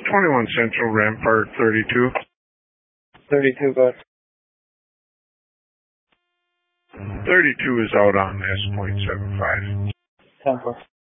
21 Central, Rampart 32. 32, go ahead. 32 is out on S.75. 10-4.